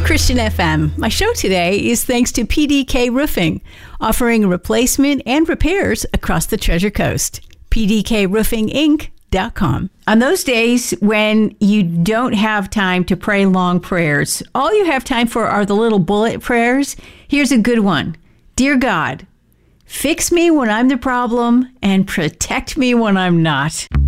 Christian FM. My show today is thanks to PDK Roofing, offering replacement and repairs across the Treasure Coast. PDKRoofingInc.com. On those days when you don't have time to pray long prayers, all you have time for are the little bullet prayers. Here's a good one. Dear God, fix me when I'm the problem and protect me when I'm not.